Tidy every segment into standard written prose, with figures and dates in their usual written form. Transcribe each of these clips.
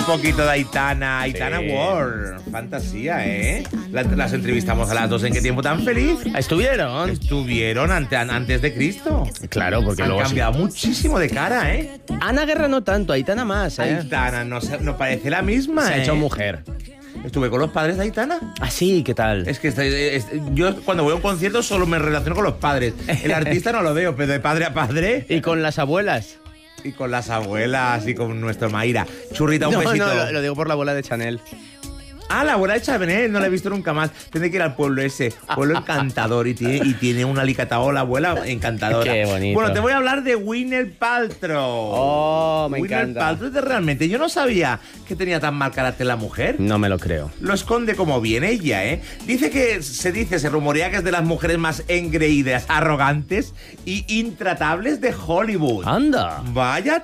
Un poquito de Aitana Ward, fantasía, ¿eh? Las entrevistamos a las dos en Qué tiempo tan feliz. Estuvieron antes de Cristo. Claro, porque luego han cambiado muchísimo de cara, ¿eh? Ana Guerra no tanto, Aitana más, ¿eh? Aitana no parece la misma, Se ha hecho mujer. Estuve con los padres de Aitana. Ah, sí, ¿qué tal? Es que yo cuando voy a un concierto solo me relaciono con los padres. El artista no lo veo, pero de padre a padre. ¿Y con las abuelas? Y con las abuelas y con nuestro Maíra. Churrita, un besito. No, lo digo por la abuela de Chanel. Ah, la abuela de Chanel, no la he visto nunca más. Tendré que ir al pueblo ese. Pueblo encantador. Y tiene una alicatao la abuela encantadora. Qué bonito. Bueno, te voy a hablar de Gwyneth Paltrow. Oh, me Gwyneth encanta. Paltrow, realmente, yo no sabía que tenía tan mal carácter la mujer. No me lo creo. Lo esconde como bien ella, ¿eh? Se rumorea que es de las mujeres más engreídas, arrogantes y intratables de Hollywood. ¡Anda! ¡Vaya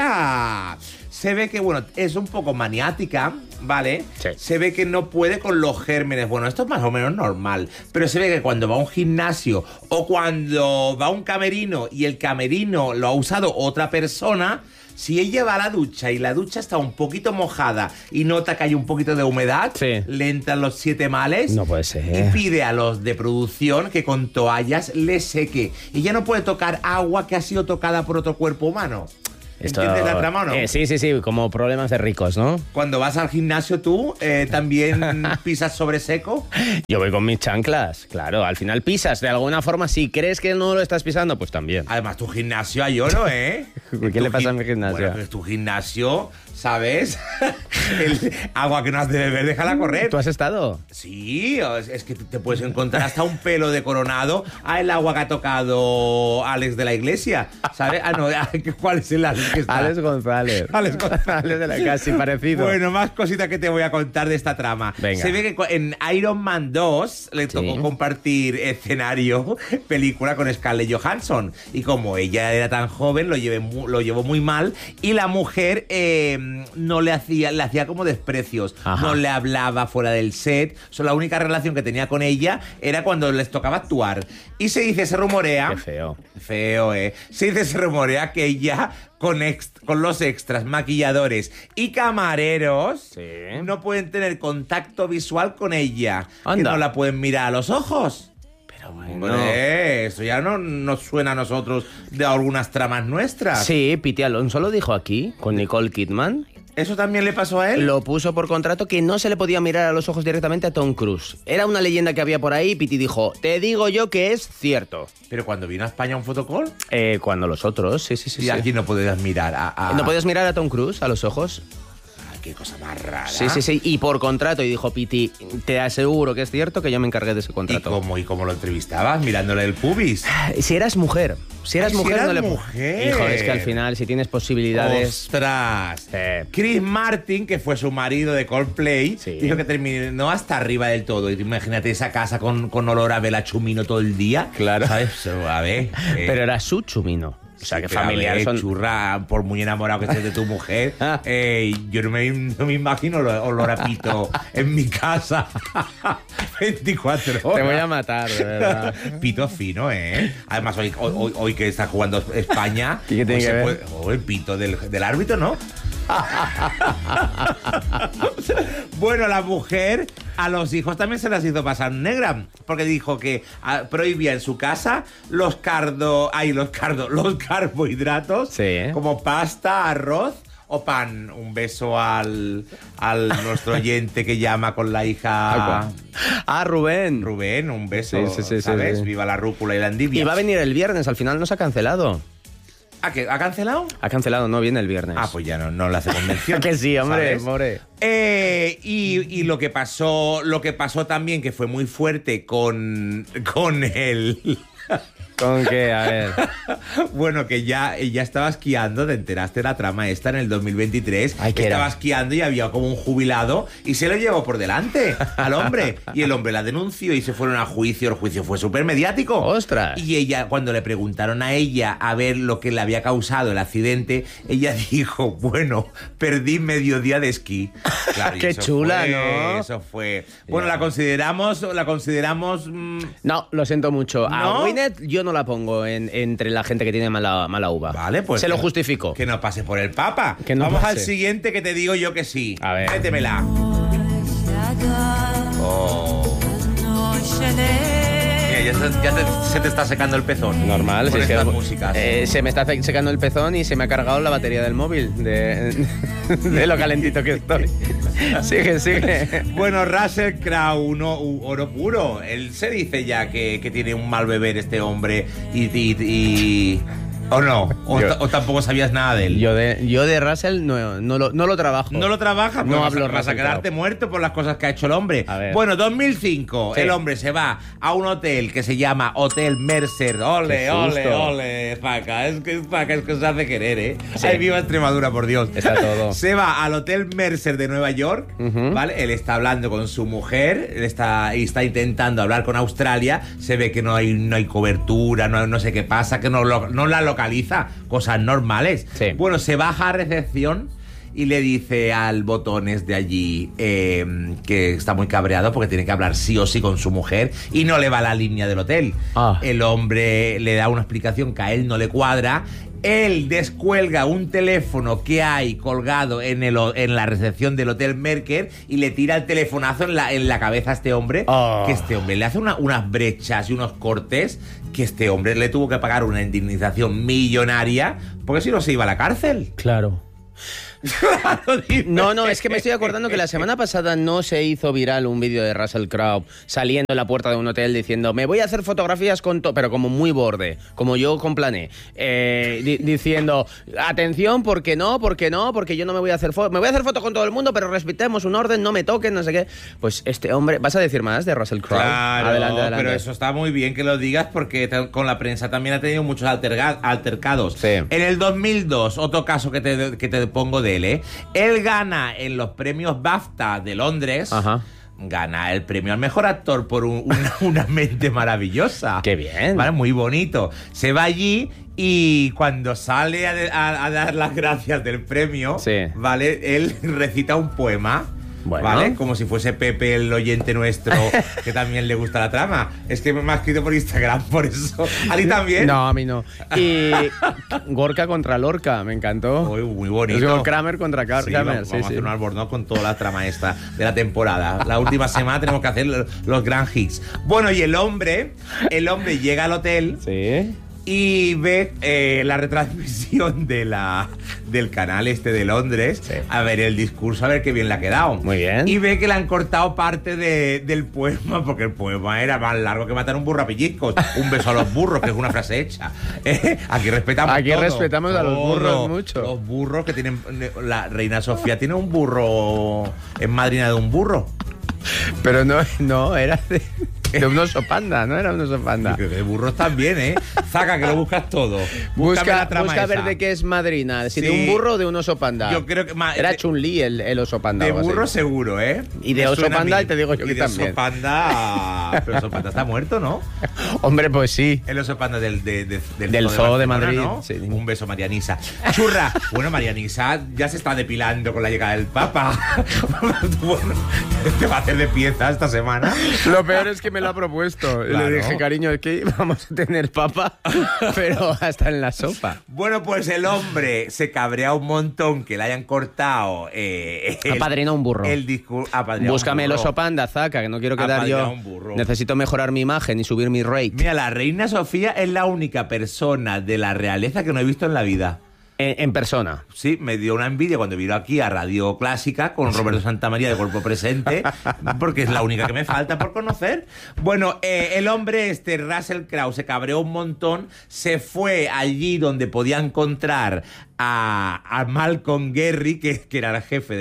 tela! Se ve que, bueno, es un poco maniática, ¿vale? Sí. Se ve que no puede con los gérmenes. Bueno, esto es más o menos normal. Pero se ve que cuando va a un gimnasio o cuando va a un camerino y el camerino lo ha usado otra persona, si ella va a la ducha y la ducha está un poquito mojada y nota que hay un poquito de humedad, sí, le entran los 7 males. No puede ser. Y pide a los de producción que con toallas le seque. Y ya no puede tocar agua que ha sido tocada por otro cuerpo humano. ¿Entiendes la trama o no? Sí, como problemas de ricos, ¿no? Cuando vas al gimnasio tú, ¿también pisas sobre seco? Yo voy con mis chanclas, claro. Al final pisas, de alguna forma, si crees que no lo estás pisando, pues también. Además, tu gimnasio hay oro, ¿eh? ¿Qué le pasa a mi gimnasio? Bueno, pues tu gimnasio, ¿sabes? El agua que no has de beber, déjala correr. ¿Tú has estado? Sí, es que te puedes encontrar hasta un pelo de Coronado a el agua que ha tocado Alex de la Iglesia, ¿sabes? Ah, no, ¿cuál es el Alex que está? Alex González. Alex González. Alex de la casi parecido. Bueno, más cositas que te voy a contar de esta trama. Venga. Se ve que en Iron Man 2 le tocó compartir escenario, película con Scarlett Johansson. Y como ella era tan joven, lo llevó muy mal. Y la mujer no le hacía como desprecios. Ajá. No le hablaba fuera del set. La única relación que tenía con ella era cuando les tocaba actuar. Y se rumorea... Qué feo. Feo, ¿eh? Se rumorea que ella... Con los extras, maquilladores y camareros, no pueden tener contacto visual con ella. Anda. Que no la pueden mirar a los ojos. Pero bueno. Eso ya no nos suena a nosotros de algunas tramas nuestras. Sí, Piti Alonso lo dijo aquí, con Nicole Kidman. ¿Eso también le pasó a él? Lo puso por contrato que no se le podía mirar a los ojos directamente a Tom Cruise. Era una leyenda que había por ahí. Piti dijo, te digo yo que es cierto. Pero cuando vino a España un fotocall... Cuando los otros, sí. Y aquí no podías mirar ¿No podías mirar a Tom Cruise a los ojos? Qué cosa más rara. Sí. Y por contrato. Y dijo Piti, te aseguro que es cierto que yo me encargué de ese contrato. ¿Y cómo lo entrevistabas? Mirándole el pubis. Si eras mujer. Si eras mujer, no le... mujer. Hijo, es que al final, si tienes posibilidades... ¡Ostras! Chris Martin, que fue su marido de Coldplay, dijo que terminó hasta arriba del todo. Imagínate esa casa con olor a vela chumino todo el día. Claro. ¿Sabes? A ver. Pero era su chumino. O sea, que familiar son... churra, por muy enamorado que estés de tu mujer, yo no me imagino olor a pito en mi casa 24 horas. Te voy a matar, de verdad. Pito fino, ¿eh? Además, hoy que está jugando España... ¿Y qué tiene que ver? El pito del árbitro, ¿no? Bueno, la mujer a los hijos también se las hizo pasar negra, porque dijo que prohibía en su casa los carbohidratos, como pasta, arroz o pan. Un beso al nuestro oyente que llama con la hija. Rubén. Rubén, un beso, sí, ¿sabes? Sí. Viva la rúcula y la endivia. Y va a venir el viernes, al final nos ha cancelado. ¿Ha cancelado? Ha cancelado, no viene el viernes. Pues ya no le hacemos mención. Que sí, hombre, ¿sabes? more. Y lo que pasó también, que fue muy fuerte con él. ¿Con qué? A ver. Bueno, que ella estaba esquiando, te enteraste de la trama esta en el 2023. Estaba esquiando y había como un jubilado y se lo llevó por delante al hombre. Y el hombre la denunció y se fueron a juicio. El juicio fue súper mediático. ¡Ostras! Y ella, cuando le preguntaron a ella a ver lo que le había causado el accidente, ella dijo, bueno, perdí medio día de esquí. Claro, ¡Qué chula, ¿no? Eso fue. Bueno, la consideramos... No, lo siento mucho. ¿No? A Gwyneth yo no la pongo entre la gente que tiene mala uva. Vale, pues... Se lo justifico. Que no pase por el Papa. Que no Vamos pase. al siguiente que te digo yo que sí. A ver. Métemela. Oh. Mira, se te está secando el pezón. Normal, con si es que estas músicas. se me está secando el pezón y se me ha cargado la batería del móvil de lo calentito que estoy. Sigue. Bueno, Russell Crowe, oro puro. Él se dice ya que tiene un mal beber este hombre y ¿o no? ¿O tampoco sabías nada de él? Yo de Russell no lo trabajo. ¿No lo trabajas? No Pues hablo vas a Russell quedarte Crowe. muerto por las cosas que ha hecho el hombre. A ver. Bueno, 2005, Sí. el hombre se va a un hotel que se llama Hotel Mercer. Ole, Qué ole, susto. ole, Paca. Es que se hace querer, ¿eh? Sí. Ay, viva Extremadura, por Dios. Está todo. Se va al Hotel Mercer de Nueva York, Ujú. ¿vale? Él está hablando con su mujer, está intentando hablar con Australia. Se ve que no hay cobertura, no sé qué pasa, que no la localiza. Cosas normales. Sí. Bueno, se baja a recepción y le dice al Botones de allí que está muy cabreado porque tiene que hablar sí o sí con su mujer y no le va la línea del hotel. Ah. El hombre le da una explicación que a él no le cuadra. Él descuelga un teléfono que hay colgado en la recepción del Hotel Mercer y le tira el telefonazo en la cabeza a este hombre. Oh. Que este hombre le hace unas brechas y unos cortes que este hombre le tuvo que pagar una indemnización millonaria porque si no se iba a la cárcel. Claro. No, es que me estoy acordando que la semana pasada no se hizo viral un vídeo de Russell Crowe saliendo en la puerta de un hotel diciendo me voy a hacer fotografías pero como muy borde, como yo con Plané, diciendo atención, porque yo no me voy a hacer fotos, me voy a hacer fotos con todo el mundo, pero respetemos un orden, no me toquen, no sé qué. Pues este hombre, ¿vas a decir más de Russell Crowe? Claro, Adelante. pero eso está muy bien que lo digas porque con la prensa también ha tenido muchos altercados. Sí. En el 2002, otro caso que te pongo de él, ¿eh? Él gana en los premios BAFTA de Londres. Ajá. Gana el premio al mejor actor por una mente maravillosa. Qué bien. Vale, muy bonito. Se va allí y cuando sale a dar las gracias del premio, Sí. ¿vale? Él recita un poema. Bueno. ¿Vale? Como si fuese Pepe, el oyente nuestro, que también le gusta la trama. Es que me ha escrito por Instagram, por eso. ¿A ti también? No, a mí no. Y Gorka contra Lorca, me encantó. Muy bonito. Es como Kramer contra Sí, Kramer. vamos a hacer un albornoz con toda la trama esta de la temporada. La última semana tenemos que hacer los grand hits. Bueno, y el hombre llega al hotel Sí. y ve la retransmisión del canal este de Londres, Sí. a ver el discurso, a ver qué bien le ha quedado. Muy bien. Y ve que le han cortado parte del poema, porque el poema era más largo que matar un burro a pellizcos. Un beso a los burros, que es una frase hecha. Aquí respetamos Aquí todo. respetamos a los Todo. burros mucho. Los burros que tienen... La reina Sofía tiene un burro, es madrina de un burro. Pero no, era de un oso panda, ¿no? Era un oso panda. Yo creo que de burros también, ¿eh? Zaca, que lo buscas todo. Búscame la trama busca ver esa. de qué es madrina, si Sí. de un burro o de un oso panda. Yo creo que Era Chun-Li el oso panda. de algo así. burro seguro, ¿eh? Y de Me oso suena a panda mí. te digo yo Y que de también. oso panda... Pero oso panda está muerto, ¿no? Hombre, pues sí. El oso panda del Zoo de Barcelona, Madrid, ¿no? sí. Un beso, Marianisa. Churra. Bueno, Marianisa ya se está depilando con la llegada del Papa. Bueno, te va a hacer de pieza esta semana. Lo peor es que me lo ha propuesto. Claro. Le dije, cariño, es que vamos a tener papa, pero hasta en la sopa. Bueno, pues el hombre se cabrea un montón que le hayan cortado. Apadrina un burro. El discurso. Búscame el oso panda, Zaca, que no quiero quedar Apadrina yo. un burro. Necesito mejorar mi imagen y subir mi rate. Mira, la reina Sofía es la única persona de la realeza que no he visto en la vida. En persona. Sí, me dio una envidia cuando vino aquí a Radio Clásica con Roberto Santamaría de cuerpo presente, porque es la única que me falta por conocer. Bueno, el hombre Russell Crowe, se cabreó un montón, se fue allí donde podía encontrar a Malcolm Gary, que era el jefe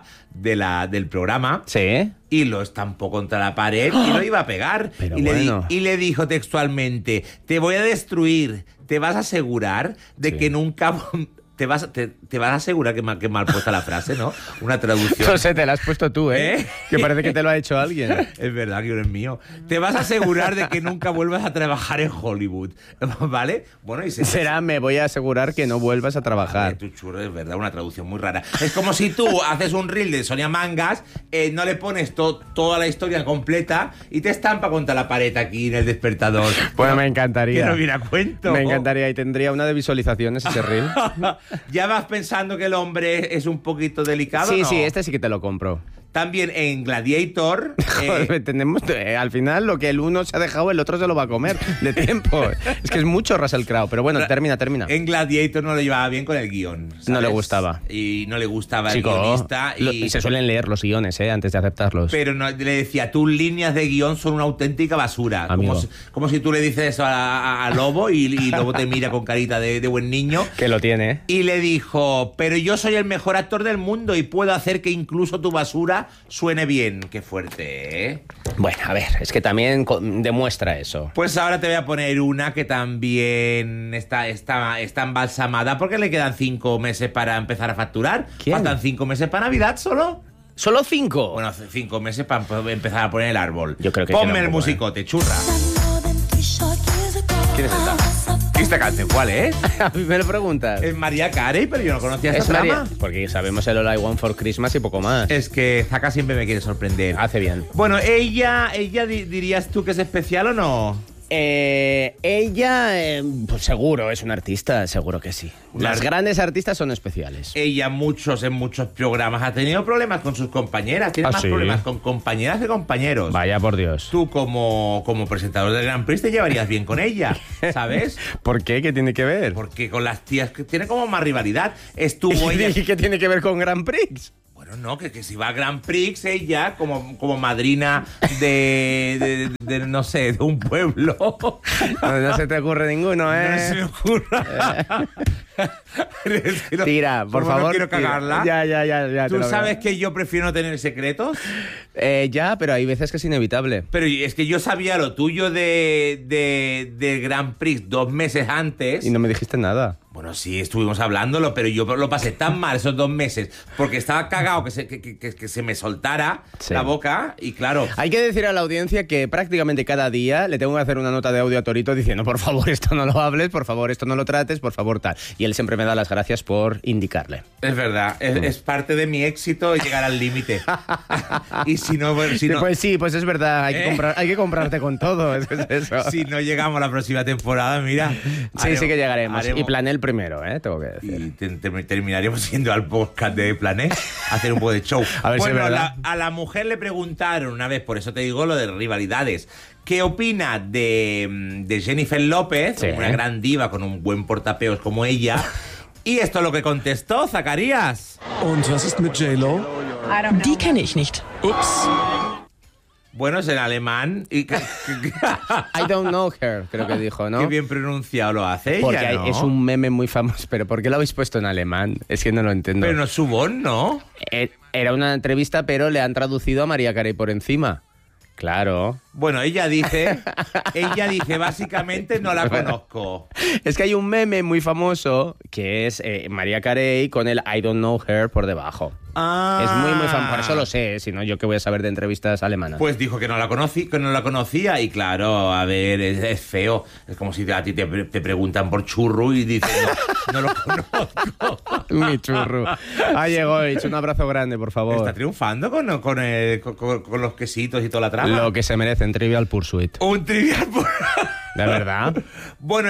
del programa. Sí. Y lo estampó contra la pared y lo iba a pegar. Pero y, bueno. y le dijo textualmente, te voy a destruir, te vas a asegurar de Sí. que nunca Te vas a asegurar que mal puesta la frase, ¿no? Una traducción. No sé, te la has puesto tú, ¿eh? Que parece que te lo ha hecho alguien. Es verdad que no es mío. Te vas a asegurar de que nunca vuelvas a trabajar en Hollywood, ¿vale? Bueno, y será, me voy a asegurar que no vuelvas a trabajar. Tu churro, es verdad, una traducción muy rara. Es como si tú haces un reel de Sonia Mangas, no le pones toda la historia completa y te estampa contra la pared aquí en el despertador. Bueno, me encantaría. Que no viene a cuento. Me encantaría y tendría una de visualizaciones ese reel. ¿Ya vas pensando que el hombre es un poquito delicado? Sí, ¿no? sí, este sí que te lo compro. También en Gladiator... Joder, al final lo que el uno se ha dejado, el otro se lo va a comer de tiempo. Es que es mucho Russell Crowe, pero bueno, termina. En Gladiator no lo llevaba bien con el guión, ¿sabes? No le gustaba. Y no le gustaba Chico, el guionista. Y se suelen leer los guiones, antes de aceptarlos. Pero no, le decía, tus líneas de guión son una auténtica basura. Como si tú le dices eso a Lobo y Lobo te mira con carita de buen niño. Que lo tiene. Y le dijo, pero yo soy el mejor actor del mundo y puedo hacer que incluso tu basura suene bien. Qué fuerte, ¿eh? Bueno, a ver, es que también demuestra eso. Pues ahora te voy a poner una que también está embalsamada porque le quedan 5 meses para empezar a facturar. ¿Quién? Faltan 5 meses para Navidad solo. ¿Solo 5? Bueno, 5 meses para empezar a poner el árbol. Yo creo que ponme el musicote, churra. ¿Quién es esta? ¿Esta canción cuál es? A mí me lo preguntas. Es Mariah Carey, pero yo no conocía esta trama. Porque sabemos el All I Want for Christmas y poco más. Es que Zaka siempre me quiere sorprender. Hace bien. Bueno, ella dirías tú que es especial o no? Ella, pues seguro, es una artista, seguro que sí. Las grandes artistas son especiales. Ella en muchos programas ha tenido problemas con sus compañeras. Tiene más problemas con compañeras que compañeros. Vaya por Dios. Tú como presentador del Grand Prix te llevarías bien con ella, ¿sabes? ¿Por qué? ¿Qué tiene que ver? Porque con las tías que tiene como más rivalidad. Estuvo ella... ¿Y qué tiene que ver con Grand Prix? Bueno, no, que si va a Grand Prix ella como madrina de no sé, de un pueblo. No se te ocurre ninguno, ¿eh? No se me ocurra. Es que tira, por favor. No quiero cagarla. Ya. ¿Tú sabes que yo prefiero no tener secretos? Ya, pero hay veces que es inevitable. Pero es que yo sabía lo tuyo de Grand Prix 2 meses antes. Y no me dijiste nada. Bueno, sí, estuvimos hablándolo, pero yo lo pasé tan mal esos 2 meses porque estaba cagado que se me soltara la boca y claro... Hay que decir a la audiencia que prácticamente cada día le tengo que hacer una nota de audio a Torito diciendo por favor esto no lo hables, por favor esto no lo trates, por favor tal. Y él siempre me da las gracias por indicarle. Es verdad, es parte de mi éxito llegar al límite. Y si no... Pues sí, pues es verdad, hay que comprarte con todo, es eso. Si no llegamos a la próxima temporada, mira... Sí que llegaremos. Y planeé el primero, tengo que decir. Y terminaríamos yendo al podcast de Plané a hacer un poco de show. A ver si es verdad. A la mujer le preguntaron una vez, por eso te digo lo de rivalidades, ¿qué opina de Jennifer López, una gran diva con un buen portapeos como ella? Y esto es lo que contestó Zacarías. Und was ist mit J-Lo? Die kenne ich nicht. Ups. Bueno, es en alemán. I don't know her, creo que dijo, ¿no? Qué bien pronunciado lo hace ella, porque ¿no? Es un meme muy famoso, pero ¿por qué lo habéis puesto en alemán? Es que no lo entiendo. Pero no es su voz, ¿no? Era una entrevista, pero le han traducido a Mariah Carey por encima. Claro. Bueno, ella dice básicamente no la conozco. Es que hay un meme muy famoso que es Mariah Carey con el I don't know her por debajo. Es muy famoso, por eso lo sé, si no yo qué voy a saber de entrevistas alemanas. Pues dijo que no la conocía y claro, a ver, es feo. Es como si a ti te preguntan por churro y dices, no lo conozco. Mi churro. Llegó, un abrazo grande, por favor. Está triunfando con los quesitos y toda la trama. Lo que se merece en Trivial Pursuit. Un Trivial Pursuit. ¿De verdad? Bueno,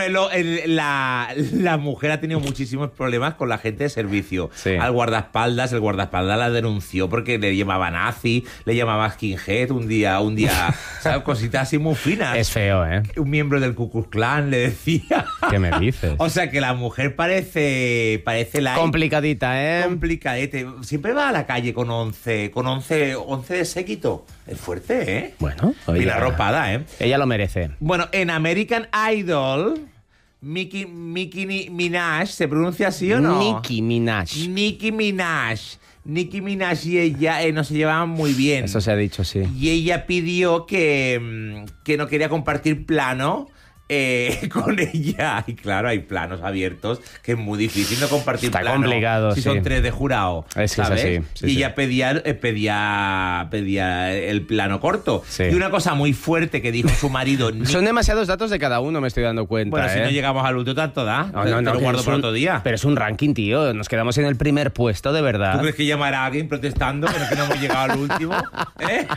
la mujer ha tenido muchísimos problemas con la gente de servicio. Sí. El guardaespaldas la denunció porque le llamaba nazi, le llamaba skinhead un día, ¿sabes? Cositas así muy finas. Es feo, ¿eh? Un miembro del Ku Klux Klan le decía. ¿Qué me dices? O sea que la mujer parece la complicadita, ¿eh? Complicadete. Siempre va a la calle con 11 de séquito. Es fuerte, ¿eh? Bueno, bien arropada, ¿eh? Ella lo merece. Bueno, en American Idol, Nicki Minaj, ¿se pronuncia así o no? Nicki Minaj. Nicki Minaj y ella no se llevaban muy bien. Eso se ha dicho, sí. Y ella pidió que no quería compartir plano con ella. Y claro, hay planos abiertos que es muy difícil no compartir Está plano complicado, si sí. son 3 de jurado. Es que es ¿sabes? así, sí, y sí. ella pedía el plano corto. Sí. Y una cosa muy fuerte que dijo su marido... Son demasiados datos de cada uno, me estoy dando cuenta. Bueno, si ¿eh? no llegamos al último tanto da. No, te no, lo que guardo es para un- otro día. Pero es un ranking, tío. Nos quedamos en el primer puesto, de verdad. ¿Tú crees que llamará a alguien protestando pero que no hemos llegado al último? ¿Eh?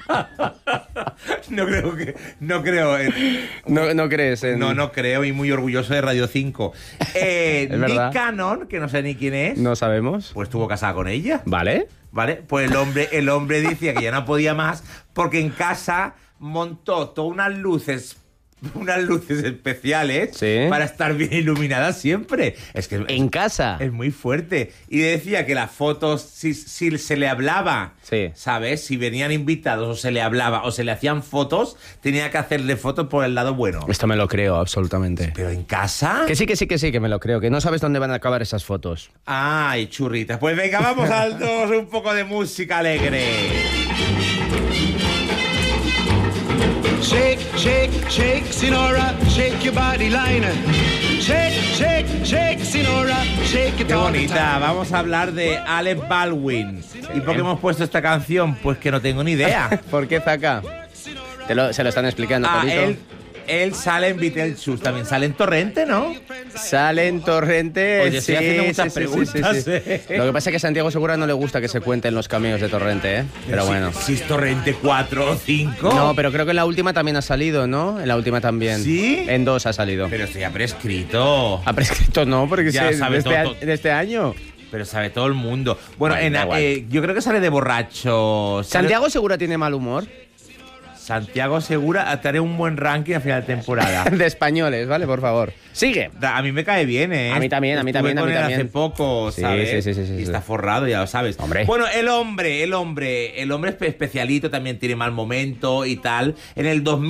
No creo No crees en... no creo, y muy orgulloso de Radio 5. verdad. Nick Cannon, que no sé ni quién es, No sabemos. pues estuvo casada con ella, ¿Vale? ¿vale? Pues el hombre decía que ya no podía más porque en casa montó todas unas luces especiales Sí. para estar bien iluminadas siempre. Es que En casa. es muy fuerte. Y decía que las fotos, si se le hablaba, Sí. ¿sabes? Si venían invitados o se le hablaba o se le hacían fotos, tenía que hacerle fotos por el lado bueno. Esto me lo creo, absolutamente. Pero en casa... Que sí, que me lo creo. Que no sabes dónde van a acabar esas fotos. Ay, churritas. Pues venga, vamos al 2, un poco de música alegre. Shake, shake, shake, Sinora, shake your body line. Shake, shake, shake, Sinora, shake it Qué all the bonita. time. Vamos a hablar de Alec Baldwin. ¿Y por qué hemos puesto esta canción? Pues que no tengo ni idea. ¿Por qué Zaka? Se lo están explicando, Polito. Él sale en Beetlejuice, también sale en Torrente, ¿no? Sale en Torrente. Oye, estoy haciendo muchas preguntas, Lo que pasa es que a Santiago Segura no le gusta que se cuenten los cameos de Torrente, ¿eh? Pero bueno. Si es Torrente 4 o 5. No, pero creo que en la última también ha salido, ¿no? En la última también. ¿Sí? En 2 ha salido. Pero esto ya prescrito. Ha prescrito no, porque Ya sí, sabe todo. de este año. Pero sabe todo el mundo. Bueno, Bueno, da igual. yo creo que sale de borracho. Santiago Segura tiene mal humor. Santiago Segura, te haré un buen ranking a final de temporada. De españoles, ¿vale? Por favor. Sigue. A mí me cae bien, ¿eh? A mí también, a mí Estuve también, a con mí él también. hace poco, Sí, ¿sabes? sí, Y está forrado, ya lo sabes. Hombre. Bueno, el hombre es especialito, también tiene mal momento y tal. En el 2000